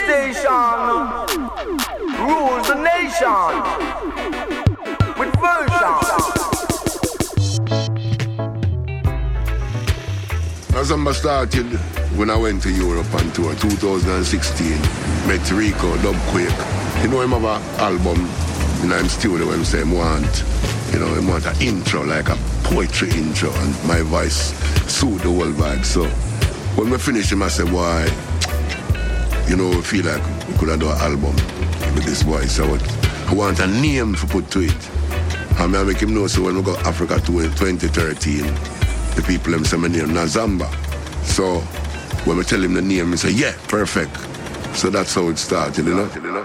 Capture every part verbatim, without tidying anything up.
station rules the nation with version. Nazamba started when I went to Europe on tour twenty sixteen. Met Rico, Dubquake. You know him have an album in him studio where him say him want, you know, him want an intro, like a poetry intro, and my voice suit the whole vibe. So when we finish him I say, why, you know, we feel like we could have done an album with this voice. So I want a name to put to it. And I make him know, so when we go Africa to twenty thirteen, the people them say my name Nazamba. So when we tell him the name, he say, yeah, perfect. So that's how it started, you know.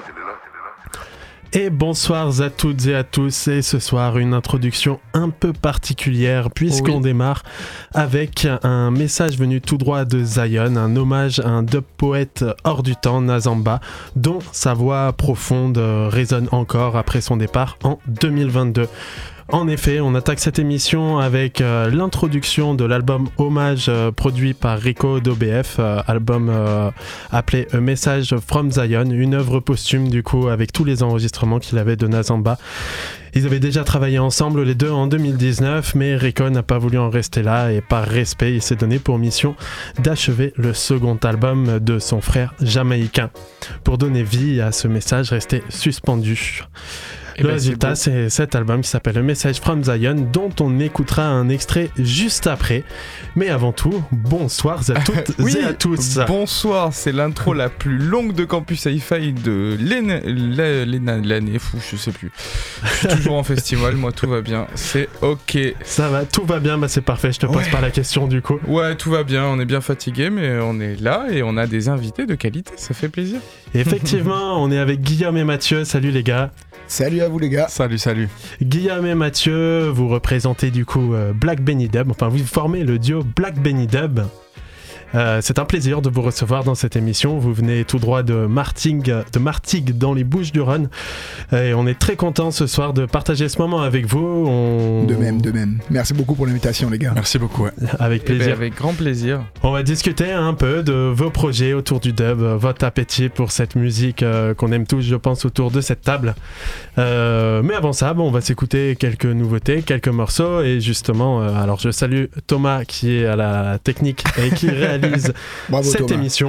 Et bonsoir à toutes et à tous, et ce soir une introduction un peu particulière puisqu'on oui. démarre avec un message venu tout droit de Zion, un hommage à un dub poète hors du temps, Nazamba, dont sa voix profonde résonne encore après son départ en deux mille vingt-deux. En effet, on attaque cette émission avec euh, l'introduction de l'album Hommage euh, produit par Rico d'O B F, euh, album euh, appelé A Message from Zion, une œuvre posthume du coup avec tous les enregistrements qu'il avait de Nazamba. Ils avaient déjà travaillé ensemble les deux en deux mille dix-neuf, mais Rico n'a pas voulu en rester là et par respect, il s'est donné pour mission d'achever le second album de son frère jamaïcain pour donner vie à ce message resté suspendu. Et le ben résultat, c'est, c'est cet album qui s'appelle A Message from Zion, dont on écoutera un extrait juste après. Mais avant tout, bonsoir à toutes oui, et à tous. Bonsoir, c'est l'intro la plus longue de Campus Hi-Fi de l'année, l'année, fou, je sais plus. Je suis toujours en festival, moi tout va bien, c'est ok. Ça va, tout va bien, bah c'est parfait, je te pose ouais. pas la question du coup. Ouais, tout va bien, on est bien fatigué, mais on est là et on a des invités de qualité, ça fait plaisir. Effectivement, on est avec Guillaume et Mathieu, salut les gars. Salut à vous les gars. Salut, salut. Guillaume et Mathieu, vous représentez du coup euh, Black Benny Dub, enfin vous formez le duo Black Benny Dub. Euh, c'est un plaisir de vous recevoir dans cette émission. Vous venez tout droit de Martigues, de Martigues dans les Bouches-du-Rhône. Et on est très content ce soir de partager ce moment avec vous. On... De même, de même. Merci beaucoup pour l'invitation, les gars. Merci beaucoup. Ouais. Avec plaisir. Ben, avec grand plaisir. On va discuter un peu de vos projets autour du dub, votre appétit pour cette musique euh, qu'on aime tous, je pense, autour de cette table. Euh, mais avant ça, bon, on va s'écouter quelques nouveautés, quelques morceaux. Et justement, euh, alors je salue Thomas qui est à la technique et qui réalise Bravo, cette Thomas. Émission.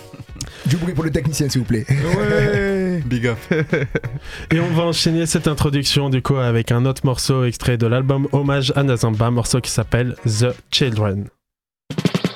Du bruit pour le technicien s'il vous plaît. Ouais. Big up. Et on va enchaîner cette introduction du coup avec un autre morceau extrait de l'album Hommage à Nazamba, morceau qui s'appelle The Children.